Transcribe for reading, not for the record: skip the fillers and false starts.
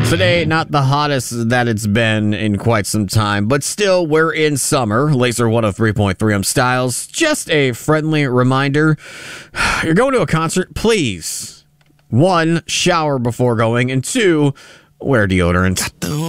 Today, not the hottest that it's been in quite some time, but still, we're in summer. Laser 103.3, I'm Styles. Just a friendly reminder, you're going to a concert, please. 1, shower before going, and 2, wear deodorant.